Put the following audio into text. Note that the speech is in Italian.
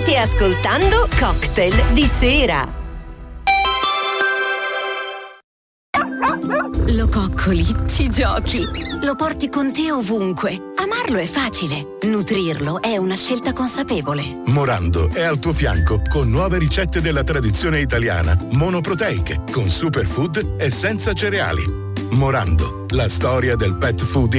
State ascoltando Cocktail di sera. Lo coccoli, ci giochi, lo porti con te ovunque. Amarlo è facile, nutrirlo è una scelta consapevole. Morando è al tuo fianco con nuove ricette della tradizione italiana, monoproteiche, con superfood e senza cereali. Morando, la storia del pet food